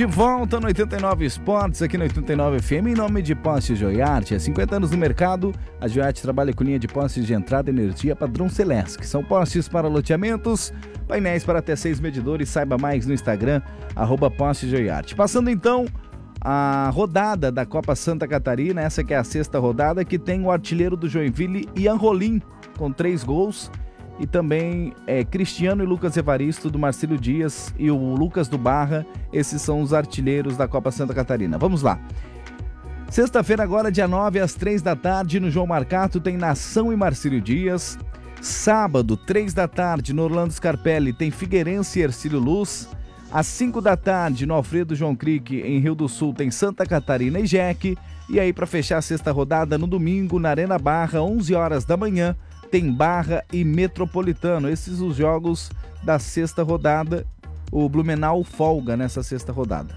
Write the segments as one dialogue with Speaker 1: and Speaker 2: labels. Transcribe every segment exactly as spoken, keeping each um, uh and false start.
Speaker 1: De volta no oitenta e nove Esportes, aqui no oitenta e nove F M, em nome de Postes Joiarte. Há cinquenta anos no mercado, a Joiarte trabalha com linha de postes de entrada e energia padrão Celesc. São postes para loteamentos, painéis para até seis medidores. Saiba mais no Instagram, arroba Postes Joiarte. Passando então a rodada da Copa Santa Catarina, essa que é a sexta rodada, que tem o artilheiro do Joinville, Ian Rolim, com três gols. E também é, Cristiano e Lucas Evaristo do Marcílio Dias e o Lucas do Barra. Esses são os artilheiros da Copa Santa Catarina. Vamos lá. Sexta-feira agora, dia nove, às três da tarde, no João Marcato, tem Nação e Marcílio Dias. Sábado, três da tarde, no Orlando Scarpelli, tem Figueirense e Hercílio Luz. Às cinco da tarde, no Alfredo João Crique, em Rio do Sul, tem Santa Catarina e Jeque. E aí, para fechar a sexta rodada, no domingo, na Arena Barra, onze horas da manhã, tem Barra e Metropolitano. Esses os jogos da sexta rodada. O Blumenau folga nessa sexta rodada.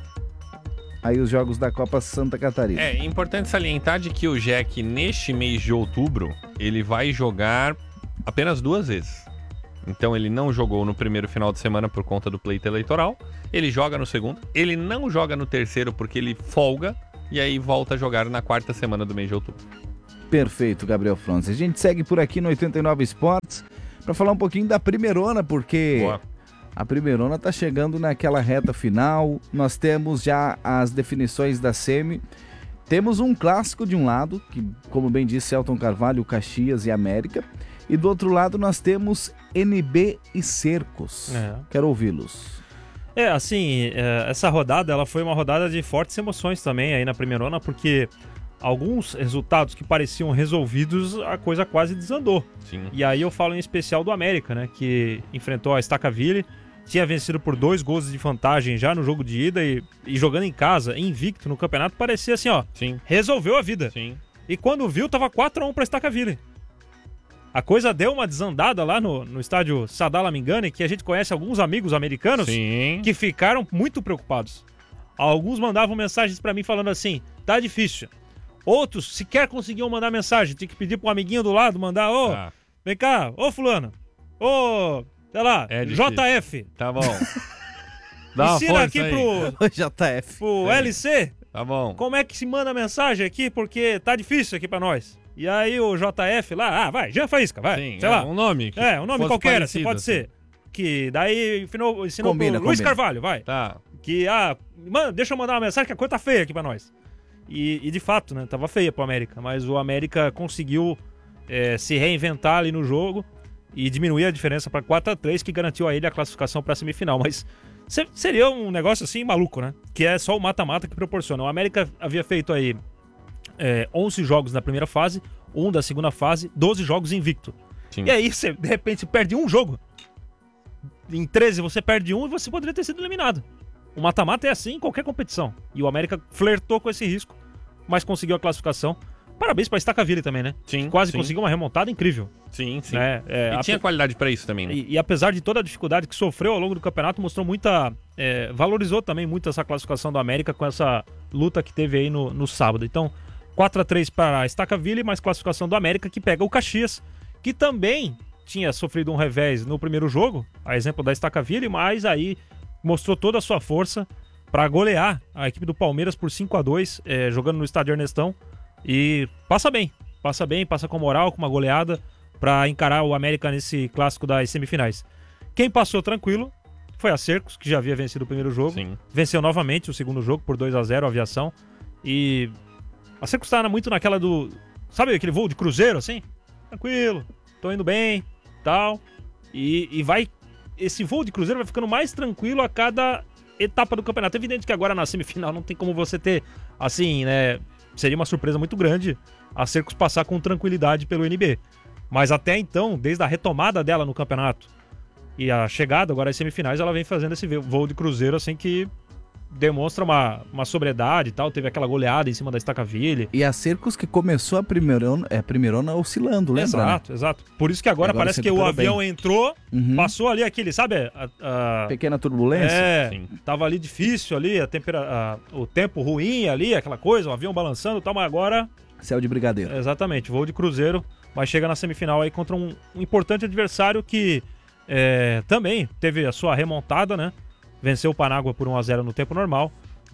Speaker 1: Aí os jogos da Copa Santa Catarina.
Speaker 2: É importante salientar de que o Jeque, neste mês de outubro, ele vai jogar apenas duas vezes. Então ele não jogou no primeiro final de semana por conta do pleito eleitoral. Ele joga no segundo. Ele não joga no terceiro porque ele folga. E aí volta a jogar na quarta semana do mês de outubro.
Speaker 1: Perfeito, Gabriel Fronze. A gente segue por aqui no oitenta e nove Esportes para falar um pouquinho da Primeirona, porque Boa. a Primeirona está chegando naquela reta final. Nós temos já as definições da semi. Temos um clássico de um lado, que, como bem disse Elton Carvalho, Caxias e América. E do outro lado nós temos N B e Cercos. É. Quero ouvi-los.
Speaker 3: É, assim, essa rodada ela foi uma rodada de fortes emoções também aí na Primeirona, porque alguns resultados que pareciam resolvidos, a coisa quase desandou.
Speaker 2: Sim.
Speaker 3: E aí eu falo em especial do América, né? Que enfrentou a Stacaville, tinha vencido por dois gols de vantagem já no jogo de ida e, e jogando em casa, invicto no campeonato, parecia assim, ó,
Speaker 2: Sim.
Speaker 3: resolveu a vida.
Speaker 2: Sim.
Speaker 3: E quando viu, tava quatro a um pra Stacaville. A coisa deu uma desandada lá no, no estádio Sadala Mingani, que a gente conhece alguns amigos americanos
Speaker 2: Sim.
Speaker 3: que ficaram muito preocupados. Alguns mandavam mensagens pra mim falando assim, tá difícil. Outros sequer conseguiam mandar mensagem. Tinha que pedir pro amiguinho do lado, mandar, ô,
Speaker 2: ah.
Speaker 3: vem cá, ô fulano, ô, sei lá,
Speaker 2: é
Speaker 3: J F.
Speaker 2: Tá bom. Dá uma
Speaker 3: Ensina aqui
Speaker 2: aí.
Speaker 3: pro,
Speaker 1: J F.
Speaker 3: pro L C.
Speaker 2: Tá bom.
Speaker 3: Como é que se manda mensagem aqui, porque tá difícil aqui pra nós. E aí o J F lá, ah, vai, Jean Faísca, vai,
Speaker 2: Sim,
Speaker 3: sei
Speaker 2: é,
Speaker 3: lá.
Speaker 2: um nome.
Speaker 3: É, um nome qualquer, assim, pode
Speaker 2: assim.
Speaker 3: ser. Que daí ensinou, ensinou
Speaker 1: combina,
Speaker 3: pro Luiz
Speaker 1: combina.
Speaker 3: Carvalho, vai.
Speaker 2: Tá.
Speaker 3: Que, ah, mano, deixa eu mandar uma mensagem que a coisa tá feia aqui pra nós. E, e de fato, né, tava feia pro América, mas o América conseguiu é, se reinventar ali no jogo e diminuir a diferença pra quatro a três, que garantiu a ele a classificação pra semifinal. Mas se, seria um negócio assim maluco, né? Que é só o mata-mata que proporciona. O América havia feito aí é, onze jogos na primeira fase, um da segunda fase, doze jogos invicto.
Speaker 2: Sim.
Speaker 3: E aí você, de repente, perde um jogo. Em treze você perde um e você poderia ter sido eliminado. O mata-mata é assim em qualquer competição. E o América flertou com esse risco, mas conseguiu a classificação. Parabéns pra Stacaville também, né?
Speaker 2: Sim.
Speaker 3: Quase
Speaker 2: sim.
Speaker 3: conseguiu uma remontada incrível.
Speaker 2: Sim, sim.
Speaker 3: Né? É,
Speaker 2: e
Speaker 3: a...
Speaker 2: tinha qualidade pra isso também, né?
Speaker 3: E, e apesar de toda a dificuldade que sofreu ao longo do campeonato, mostrou muita... É, valorizou também muito essa classificação do América com essa luta que teve aí no, no sábado. Então, quatro a três para Stacaville, mais classificação do América, que pega o Caxias, que também tinha sofrido um revés no primeiro jogo, a exemplo da Stacaville, mas aí mostrou toda a sua força para golear a equipe do Palmeiras por cinco a dois, é, jogando no estádio Ernestão, e passa bem, passa bem, passa com moral, com uma goleada para encarar o América nesse clássico das semifinais. Quem passou tranquilo foi a Cercos, que já havia vencido o primeiro jogo,
Speaker 2: Sim.
Speaker 3: venceu novamente o segundo jogo por dois a zero, a Aviação, e a Cercos tá muito naquela do, sabe aquele voo de cruzeiro assim? Tranquilo, tô indo bem, tal, e, e vai, esse voo de cruzeiro vai ficando mais tranquilo a cada etapa do campeonato. É evidente que agora na semifinal não tem como você ter, assim, né, seria uma surpresa muito grande a Cercos passar com tranquilidade pelo N B. Mas até então, desde a retomada dela no campeonato e a chegada agora às semifinais, ela vem fazendo esse voo de cruzeiro, assim, que demonstra uma, uma sobriedade e tal. Teve aquela goleada em cima da Stacaville.
Speaker 1: E a Cercos que começou a primeirona, é, a primeirona oscilando, lembra?
Speaker 3: Exato,
Speaker 1: né?
Speaker 3: exato. Por isso que agora,
Speaker 1: agora
Speaker 3: parece que o avião
Speaker 1: bem.
Speaker 3: entrou,
Speaker 1: Uhum.
Speaker 3: passou ali aquele, sabe? A, a...
Speaker 1: Pequena turbulência.
Speaker 3: É,
Speaker 2: Sim.
Speaker 3: tava ali difícil ali, a tempera... a... o tempo ruim ali, aquela coisa, o avião balançando e tal, mas agora...
Speaker 1: Céu de brigadeiro.
Speaker 3: Exatamente, voo de cruzeiro, mas chega na semifinal aí contra um, um importante adversário que é, também teve a sua remontada, né? Venceu o Panágua por um a zero no tempo normal.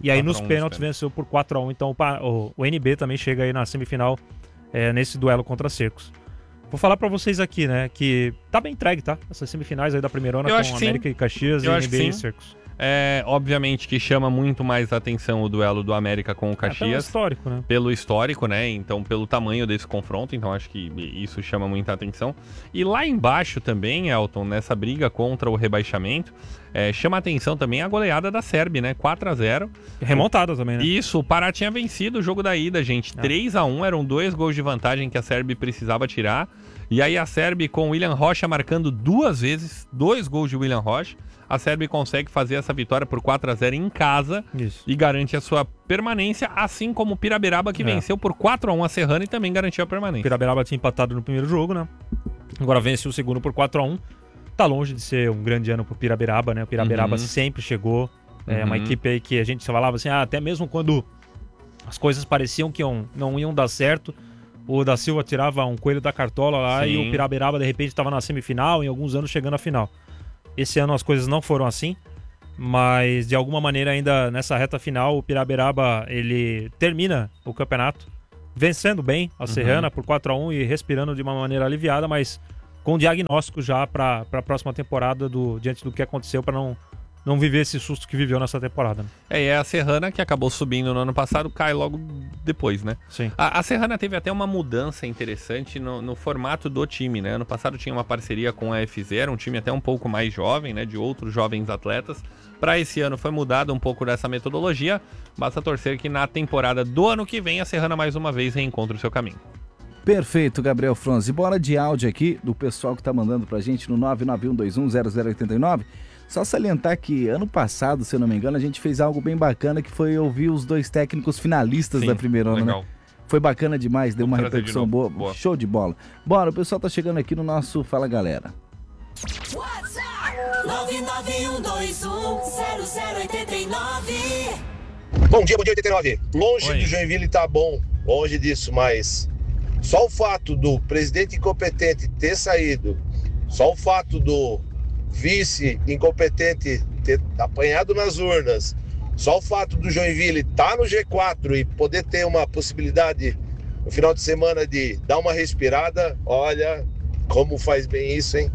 Speaker 3: E aí nos
Speaker 2: quatro a um
Speaker 3: pênaltis venceu por quatro a um. Então o, o N B também chega aí na semifinal é, nesse duelo contra Cercos. Vou falar pra vocês aqui, né, que tá bem entregue, tá? Essas semifinais aí da primeirona
Speaker 2: Eu
Speaker 3: com
Speaker 2: acho que
Speaker 3: América
Speaker 2: sim.
Speaker 3: e Caxias
Speaker 2: Eu
Speaker 3: e
Speaker 2: acho
Speaker 3: N B
Speaker 2: que
Speaker 3: e
Speaker 2: sim.
Speaker 3: Cercos.
Speaker 2: É, obviamente que chama muito mais atenção o duelo do América com o
Speaker 3: É, pelo
Speaker 2: Caxias.
Speaker 3: histórico, né?
Speaker 2: Pelo histórico, né? Então, pelo tamanho desse confronto. Então, acho que isso chama muita atenção. E lá embaixo também, Elton, nessa briga contra o rebaixamento, é, chama atenção também a goleada da Sérvia, né? quatro a zero.
Speaker 3: Remontada também, né?
Speaker 2: Isso, o Pará tinha vencido o jogo da ida, gente.
Speaker 3: Ah.
Speaker 2: três a um, eram dois gols de vantagem que a Sérvia precisava tirar. E aí a Sérvia com o William Rocha marcando duas vezes, dois gols de William Rocha. A Sérvia consegue fazer essa vitória por quatro a zero em casa.
Speaker 3: Isso.
Speaker 2: E garante a sua permanência, assim como o Piraberaba, que
Speaker 3: É.
Speaker 2: venceu por quatro a um a Serrana e também garantiu a
Speaker 3: O
Speaker 2: permanência.
Speaker 3: Piraberaba tinha empatado no primeiro jogo, né? Agora vence o segundo por quatro a um. Tá longe de ser um grande ano pro Piraberaba, né? O Piraberaba
Speaker 2: Uhum.
Speaker 3: sempre chegou. É uma
Speaker 2: Uhum.
Speaker 3: equipe aí que a gente falava assim, ah, até mesmo quando as coisas pareciam que iam, não iam dar certo, o da Silva tirava um coelho da cartola lá
Speaker 2: Sim.
Speaker 3: e o Piraberaba de repente estava na semifinal, em alguns anos chegando à final. Esse ano as coisas não foram assim, mas de alguma maneira ainda nessa reta final o Piraberaba ele termina o campeonato vencendo bem a Serrana por quatro a um e respirando de uma maneira aliviada, mas com diagnóstico já para a próxima temporada do, diante do que aconteceu para não, não viver esse susto que viveu nessa temporada. Né?
Speaker 2: É, e é a Serrana que acabou subindo no ano passado, cai logo depois, né?
Speaker 3: Sim.
Speaker 2: A, a Serrana teve até uma mudança interessante no, no formato do time, né? Ano passado tinha uma parceria com a F zero, um time até um pouco mais jovem, né? De outros jovens atletas. Para esse ano foi mudada um pouco dessa metodologia. Basta torcer que na temporada do ano que vem a Serrana mais uma vez reencontre o seu caminho.
Speaker 1: Perfeito, Gabriel Fronzi. Bora de áudio aqui do pessoal que tá mandando pra gente no nove nove um dois um zero zero oito nove. Só salientar que ano passado, se eu não me engano, a gente fez algo bem bacana que foi ouvir os dois técnicos finalistas
Speaker 2: Sim,
Speaker 1: da primeira onda,
Speaker 2: legal.
Speaker 1: né? Foi bacana demais, deu
Speaker 2: Vamos
Speaker 1: uma
Speaker 2: trazer de
Speaker 1: repercussão
Speaker 2: novo.
Speaker 1: boa.
Speaker 2: Boa.
Speaker 1: Show de bola. Bora, o pessoal tá chegando aqui no nosso Fala Galera.
Speaker 4: nove nove um dois um zero zero oito nove.
Speaker 5: Bom dia, bom dia oitenta e nove. Longe
Speaker 2: Oi.
Speaker 5: do Joinville tá bom, longe disso, mas só o fato do presidente incompetente ter saído, só o fato do vice incompetente ter apanhado nas urnas, só o fato do Joinville estar tá no G quatro e poder ter uma possibilidade no final de semana de dar uma respirada, olha como faz bem isso, hein?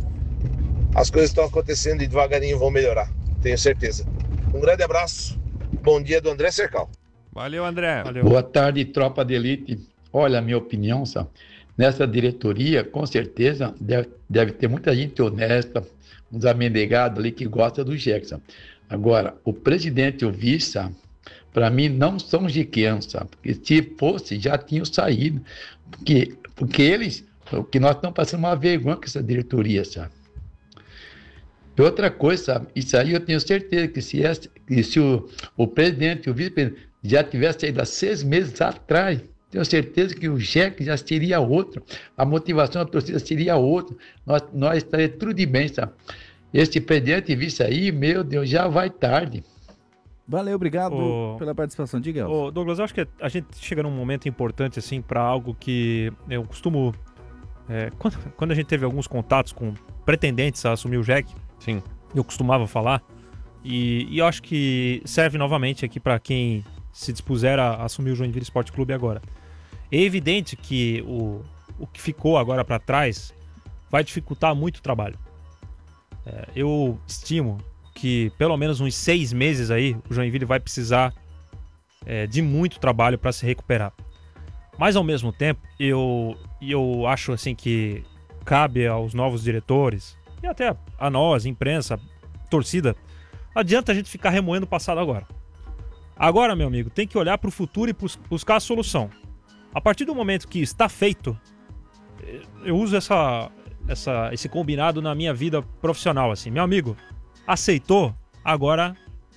Speaker 5: As coisas estão acontecendo e devagarinho vão melhorar, tenho certeza. Um grande abraço, bom dia do André Cercal.
Speaker 2: Valeu, André.
Speaker 3: Valeu.
Speaker 6: Boa tarde, tropa de elite. Olha, a minha opinião, sabe? Nessa diretoria, com certeza, deve, deve ter muita gente honesta, uns amendegados ali que gosta do Jackson. Agora, o presidente e o vice, para mim, não são jiquenses, sabe? Porque se fosse, já tinham saído. Porque, porque eles, porque nós estamos passando uma vergonha com essa diretoria, sabe? E outra coisa, sabe? Isso aí eu tenho certeza que se, esse, que se o, o presidente e o vice-presidente já tivessem saído há seis meses atrás, tenho certeza que o cheque já seria outro, a motivação da torcida seria outra, nós, nós estaríamos tudo de bem, sabe? Esse presidente e vice aí, meu Deus, já vai tarde.
Speaker 1: Valeu, obrigado
Speaker 3: Ô,
Speaker 1: pela participação. Diga, Elton.
Speaker 3: Ô, Douglas, eu acho que a gente chega num momento importante, assim, para algo que eu costumo... é, quando, quando a gente teve alguns contatos com pretendentes a assumir o J E C,
Speaker 2: Sim.
Speaker 3: eu costumava falar, e, e eu acho que serve novamente aqui para quem se dispuser a assumir o Joinville Esporte Clube agora. É evidente que o, o que ficou agora para trás vai dificultar muito o trabalho. É, eu estimo que pelo menos uns seis meses aí o Joinville vai precisar é, de muito trabalho para se recuperar. Mas ao mesmo tempo, eu, eu acho assim que cabe aos novos diretores e até a nós, imprensa, torcida, não adianta a gente ficar remoendo o passado agora. Agora, meu amigo, tem que olhar para o futuro e bus- buscar a solução. A partir do momento que está feito, eu uso essa, essa, esse combinado na minha vida profissional, assim. Meu amigo, aceitou, agora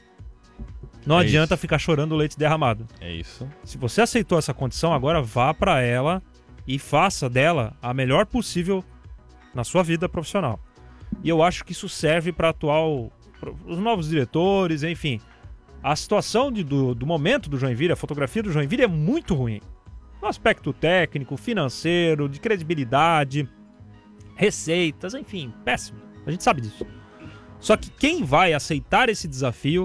Speaker 3: não
Speaker 2: É
Speaker 3: adianta
Speaker 2: isso.
Speaker 3: ficar chorando o leite derramado.
Speaker 2: É isso.
Speaker 3: Se você aceitou essa condição, agora vá para ela e faça dela a melhor possível na sua vida profissional. E eu acho que isso serve para atual, os novos diretores, enfim. A situação de, do, do momento do Joinville, a fotografia do Joinville é muito ruim. No aspecto técnico, financeiro, de credibilidade, receitas, enfim, péssimo. A gente sabe disso. Só que quem vai aceitar esse desafio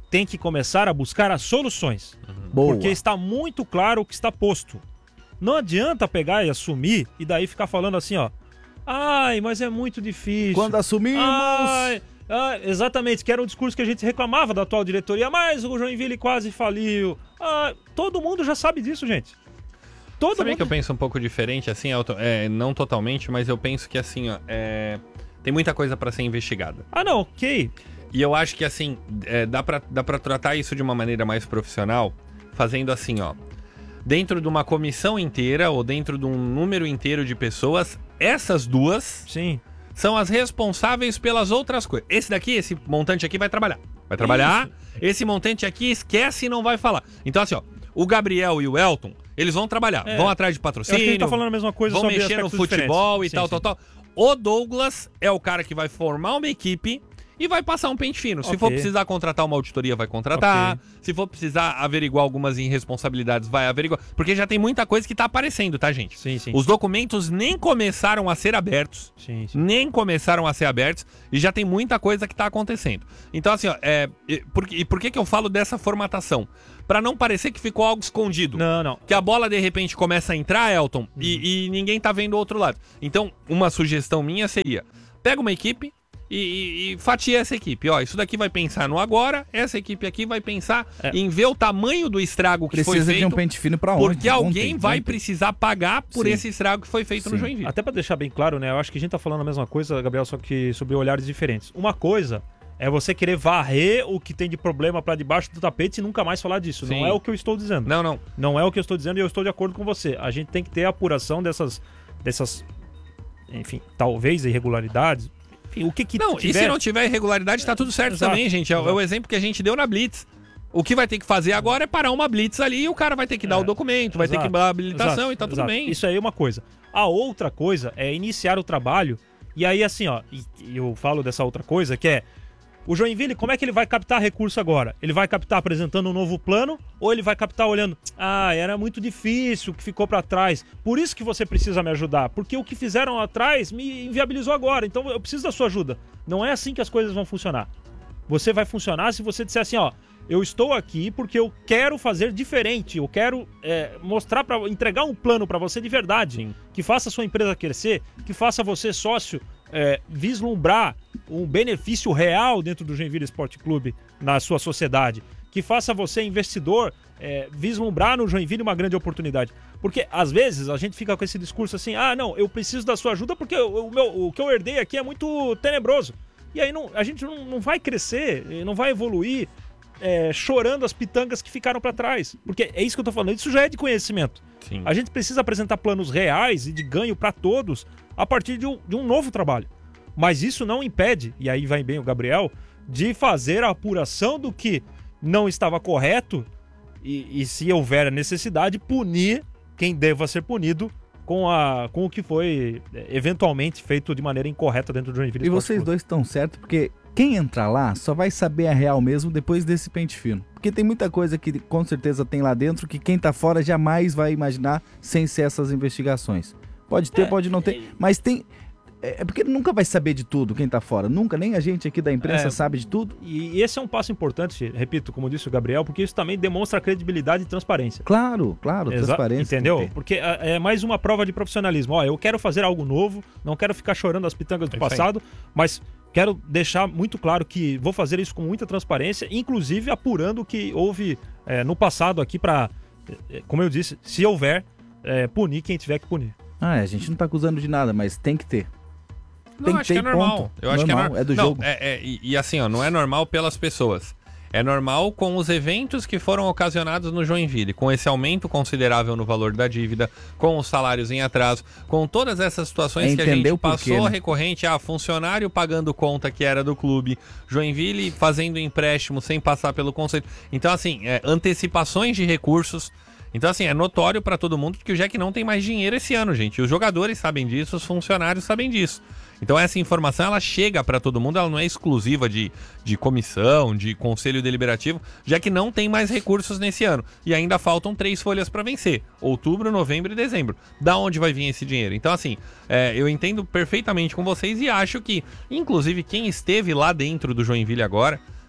Speaker 3: tem que começar a buscar as soluções.
Speaker 1: Boa.
Speaker 3: Porque está muito claro o que está posto. Não adianta pegar e assumir e daí ficar falando assim, ó. Ai, mas é muito difícil.
Speaker 1: Quando assumimos...
Speaker 3: Ai, ai, exatamente, que era um discurso que a gente reclamava da atual diretoria, mas o Joinville quase faliu. Ah, todo mundo já sabe disso, gente. Todo
Speaker 2: Sabe
Speaker 3: mundo...
Speaker 2: que eu penso um pouco diferente, assim, auto- é, não totalmente, mas eu penso que, assim, ó, é, tem muita coisa pra ser investigada.
Speaker 3: Ah, não, ok.
Speaker 2: E eu acho que, assim, é, dá, pra, dá pra tratar isso de uma maneira mais profissional, fazendo assim, ó. Dentro de uma comissão inteira, ou dentro de um número inteiro de pessoas, essas duas
Speaker 3: Sim.
Speaker 2: são as responsáveis pelas outras coisas. Esse daqui, esse montante aqui vai trabalhar. Vai trabalhar, esse montante aqui esquece e não vai falar. Então, assim, ó, o Gabriel e o Elton, eles vão trabalhar,
Speaker 3: É.
Speaker 2: vão atrás de
Speaker 3: Eu
Speaker 2: patrocínio,
Speaker 3: acho que a gente tá falando a mesma coisa
Speaker 2: vão
Speaker 3: sobre
Speaker 2: mexer no
Speaker 3: aspectos
Speaker 2: futebol
Speaker 3: diferentes.
Speaker 2: e tal,
Speaker 3: Sim,
Speaker 2: tal,
Speaker 3: sim.
Speaker 2: tal. O Douglas é o cara que vai formar uma equipe e vai passar um pente fino. Se
Speaker 3: Ok.
Speaker 2: for precisar contratar uma auditoria, vai contratar.
Speaker 3: Ok.
Speaker 2: Se for precisar averiguar algumas irresponsabilidades, vai averiguar. Porque já tem muita coisa que tá aparecendo, tá, gente?
Speaker 3: Sim, sim.
Speaker 2: Os documentos nem começaram a ser abertos.
Speaker 3: Sim, sim.
Speaker 2: Nem começaram a ser abertos e já tem muita coisa que tá acontecendo. Então, assim, ó, é, e por, e por que que eu falo dessa formatação? Pra não parecer que ficou algo escondido.
Speaker 3: Não, não.
Speaker 2: Que a bola, de repente, começa a entrar, Elton, uhum. e, e ninguém tá vendo o outro lado. Então, uma sugestão minha seria, pega uma equipe e, e, e fatia essa equipe. Ó, isso daqui vai pensar no agora, essa equipe aqui vai pensar
Speaker 3: É.
Speaker 2: em ver o tamanho do estrago que
Speaker 1: Precisa
Speaker 2: foi feito.
Speaker 1: de um pente fino pra onde?
Speaker 2: Porque alguém
Speaker 1: Ontem,
Speaker 2: vai
Speaker 1: ontem.
Speaker 2: precisar pagar por
Speaker 1: Sim.
Speaker 2: esse estrago que foi feito no
Speaker 1: Sim.
Speaker 2: Joinville.
Speaker 3: Até pra deixar bem claro, né? Eu acho que a gente tá falando a mesma coisa, Gabriel, só que sobre olhares diferentes. Uma coisa é você querer varrer o que tem de problema pra debaixo do tapete e nunca mais falar disso.
Speaker 2: Sim.
Speaker 3: Não é o que eu estou dizendo.
Speaker 2: Não, não.
Speaker 3: Não é o que eu estou dizendo e eu estou de acordo com você. A gente tem que ter a apuração dessas, dessas, enfim, talvez irregularidades. Enfim, o que que
Speaker 2: Não,
Speaker 3: tiver...
Speaker 2: e se não tiver irregularidade, tá tudo certo
Speaker 3: Exato,
Speaker 2: também, gente. É, o- é o
Speaker 3: exato.
Speaker 2: exemplo que a gente deu na Blitz. O que vai ter que fazer agora é parar uma Blitz ali e o cara vai ter que dar
Speaker 3: É,
Speaker 2: o documento, vai ter
Speaker 3: exato,
Speaker 2: que dar a habilitação
Speaker 3: exato,
Speaker 2: e tá tudo
Speaker 3: exato.
Speaker 2: bem.
Speaker 3: Isso aí é uma coisa. A outra coisa é iniciar o trabalho. E aí, assim, ó, e, e eu falo dessa outra coisa que é. O Joinville, como é que ele vai captar recurso agora? Ele vai captar apresentando um novo plano ou ele vai captar olhando, ah, era muito difícil o que ficou pra trás, por isso que você precisa me ajudar, porque o que fizeram lá atrás me inviabilizou agora, então eu preciso da sua ajuda. Não é assim que as coisas vão funcionar. Você vai funcionar se você disser assim, ó, eu estou aqui porque eu quero fazer diferente, eu quero é, mostrar para entregar um plano pra você de verdade,
Speaker 2: Sim.
Speaker 3: que faça a sua empresa crescer, que faça você sócio é, vislumbrar um benefício real dentro do Joinville Esporte Clube na sua sociedade, que faça você, investidor, é, vislumbrar no Joinville uma grande oportunidade. Porque, às vezes, a gente fica com esse discurso assim, ah, não, eu preciso da sua ajuda porque o, o, meu, o que eu herdei aqui é muito tenebroso. E aí não, a gente não, não vai crescer, não vai evoluir é, chorando as pitangas que ficaram para trás. Porque é isso que eu tô falando, isso já é de conhecimento.
Speaker 2: Sim.
Speaker 3: A gente precisa apresentar planos reais e de ganho para todos a partir de um, de um novo trabalho. Mas isso não impede, e aí vai bem o Gabriel, de fazer a apuração do que não estava correto e, e se houver a necessidade, punir quem deva ser punido com, a, com o que foi é, eventualmente feito de maneira incorreta dentro do Joinville
Speaker 1: E
Speaker 3: Esporte
Speaker 1: vocês
Speaker 3: Clube.
Speaker 1: dois estão certos, porque quem entrar lá só vai saber a real mesmo depois desse pente fino. Porque tem muita coisa que com certeza tem lá dentro que quem tá fora jamais vai imaginar sem ser essas investigações. Pode ter,
Speaker 3: É,
Speaker 1: pode não ter, mas tem... É porque nunca vai saber de tudo quem tá fora. Nunca, nem a gente aqui da imprensa
Speaker 3: É.
Speaker 1: sabe de tudo.
Speaker 3: E esse é um passo importante, repito, como disse o Gabriel, porque isso também demonstra credibilidade e transparência.
Speaker 1: Claro, claro,
Speaker 3: Exa-
Speaker 1: transparência.
Speaker 3: Entendeu?
Speaker 1: tem que ter.
Speaker 3: Porque é é mais uma prova de profissionalismo. Ó, eu quero fazer algo novo, não quero ficar chorando as pitangas do
Speaker 2: É isso aí.
Speaker 3: passado, mas quero deixar muito claro que vou fazer isso com muita transparência, inclusive apurando o que houve é, no passado aqui pra, é, como eu disse, se houver, é, punir quem tiver que punir.
Speaker 1: Ah, é, a gente não tá acusando de nada, mas tem que ter.
Speaker 2: Não,
Speaker 1: Tem que
Speaker 2: acho que é
Speaker 1: ter,
Speaker 2: normal.
Speaker 1: ponto.
Speaker 2: Eu acho que é,
Speaker 1: Normal,
Speaker 2: nor-
Speaker 1: é do
Speaker 2: não,
Speaker 1: jogo.
Speaker 2: É, é, e, e assim, ó, não é normal pelas pessoas. É normal com os eventos que foram ocasionados no Joinville, com esse aumento considerável no valor da dívida, com os salários em atraso, com todas essas situações
Speaker 1: É
Speaker 2: que a
Speaker 1: entender
Speaker 2: gente
Speaker 1: o porquê,
Speaker 2: passou
Speaker 1: né?
Speaker 2: recorrente a funcionário pagando conta que era do clube, Joinville fazendo empréstimo sem passar pelo conceito. Então, assim, é, antecipações de recursos. Então, assim, é notório pra todo mundo que o Jack não tem mais dinheiro esse ano, gente. E os jogadores sabem disso, os funcionários sabem disso. Então, essa informação, ela chega pra todo mundo, ela não é exclusiva de, de comissão, de conselho deliberativo, já que não tem mais recursos nesse ano. E ainda faltam três folhas pra vencer. Outubro, novembro e dezembro. Da onde vai vir esse dinheiro? Então, assim, é, eu entendo perfeitamente com vocês e acho que, inclusive, quem esteve lá dentro do Joinville agora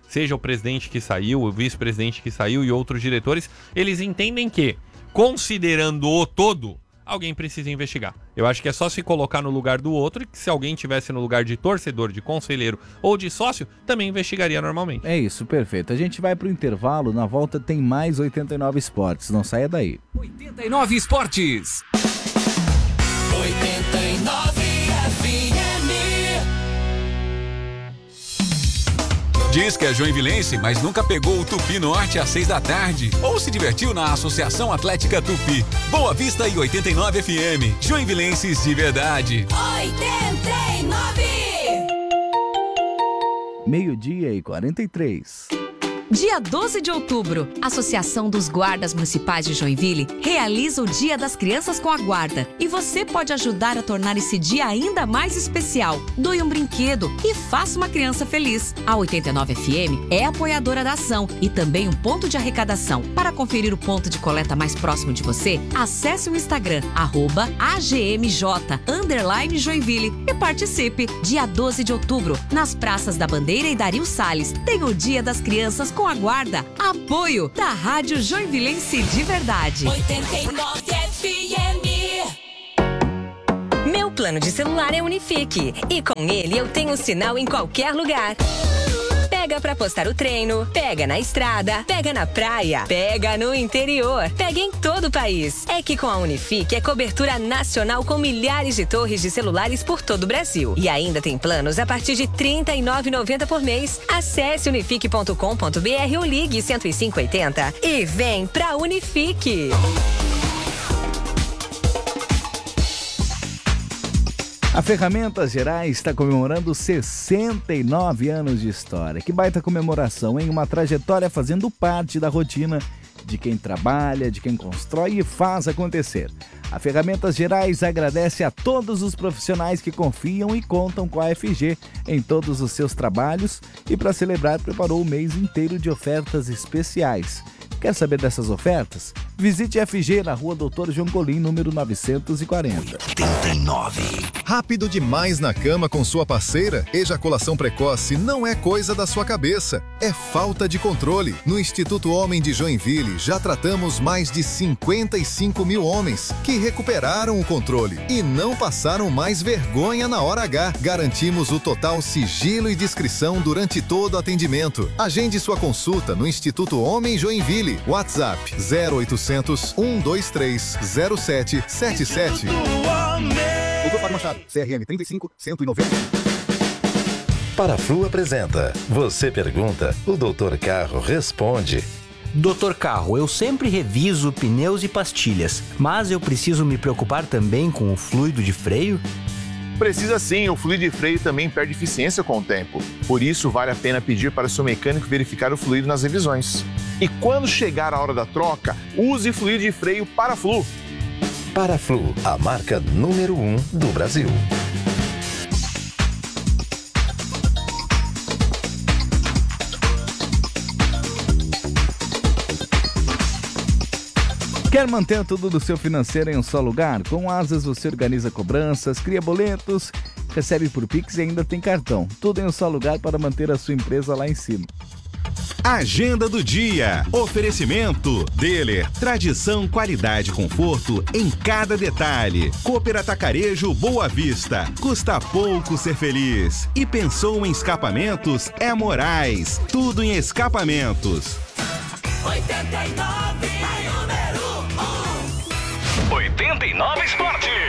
Speaker 2: seja o presidente que saiu, o vice-presidente que saiu e outros diretores, eles entendem que, considerando o todo, alguém precisa investigar. Eu acho que é só se colocar no lugar do outro e que se alguém tivesse no lugar de torcedor, de conselheiro ou de sócio, também investigaria normalmente.
Speaker 1: É isso, perfeito. A gente vai pro intervalo, na volta tem mais oitenta e nove Esportes, não saia daí.
Speaker 7: oitenta e nove Esportes.
Speaker 4: oitenta e nove F M.
Speaker 7: Diz que é joinvilense, mas nunca pegou o Tupi Norte às seis da tarde. Ou se divertiu na Associação Atlética Tupi. Boa Vista e oitenta e nove F M. Joinvilenses de verdade.
Speaker 4: oitenta e nove.
Speaker 1: Meio-dia e quarenta e três.
Speaker 8: Dia doze de outubro, a Associação dos Guardas Municipais de Joinville realiza o Dia das Crianças com a Guarda. E você pode ajudar a tornar esse dia ainda mais especial. Doe um brinquedo e faça uma criança feliz. A oitenta e nove F M é apoiadora da ação e também um ponto de arrecadação. Para conferir o ponto de coleta mais próximo de você, acesse o Instagram, arroba A G M J, underline Joinville e participe. Dia doze de outubro, nas praças da Bandeira e Dario Salles, tem o Dia das Crianças com a Guarda. Apoio da Rádio Joinvilense de verdade.
Speaker 4: oitenta e nove F M.
Speaker 9: Meu plano de celular é Unifique e com ele eu tenho sinal em qualquer lugar. Pega pra postar o treino, pega na estrada, pega na praia, pega no interior, pega em todo o país. É que com a Unifique é cobertura nacional com milhares de torres de celulares por todo o Brasil. E ainda tem planos a partir de trinta e nove reais e noventa centavos por mês. Acesse unifique ponto com ponto b r ou ligue cento e cinco oitenta e vem pra Unifique.
Speaker 1: A Ferramentas Gerais está comemorando sessenta e nove anos de história. Que baita comemoração, hein? Uma trajetória fazendo parte da rotina de quem trabalha, de quem constrói e faz acontecer. A Ferramentas Gerais agradece a todos os profissionais que confiam e contam com a F G em todos os seus trabalhos e para celebrar preparou o mês inteiro de ofertas especiais. Quer saber dessas ofertas? Visite a F G na rua Doutor João Colim, número novecentos e quarenta.
Speaker 10: oitenta e nove. Rápido demais na cama com sua parceira? Ejaculação precoce não é coisa da sua cabeça, é falta de controle. No Instituto Homem de Joinville já tratamos mais de cinquenta e cinco mil homens que recuperaram o controle e não passaram mais vergonha na hora H. Garantimos o total sigilo e discrição durante todo o atendimento. Agende sua consulta no Instituto Homem Joinville. WhatsApp zero oitocentos, um dois três, zero sete sete sete.
Speaker 11: doutor Fábio Machado, C R M trinta e cinco, cento e noventa.
Speaker 12: Paraflu apresenta. Você pergunta, o doutor Carro responde.
Speaker 13: doutor Carro, eu sempre reviso pneus e pastilhas, mas eu preciso me preocupar também com o fluido de freio?
Speaker 14: Precisa sim, o fluido de freio também perde eficiência com o tempo. Por isso, vale a pena pedir para o seu mecânico verificar o fluido nas revisões. E quando chegar a hora da troca, use fluido de freio Paraflu.
Speaker 12: Paraflu, a marca número um do Brasil.
Speaker 1: Quer manter tudo do seu financeiro em um só lugar? Com Asas você organiza cobranças, cria boletos, recebe por Pix e ainda tem cartão. Tudo em um só lugar para manter a sua empresa lá em cima.
Speaker 15: Agenda do dia. Oferecimento Deler. Tradição, qualidade e conforto em cada detalhe. Cooper Atacarejo Boa Vista. Custa pouco ser feliz. E pensou em escapamentos? É Moraes. Tudo em escapamentos.
Speaker 4: oitenta e nove, número um.
Speaker 7: oitenta e nove Esportes.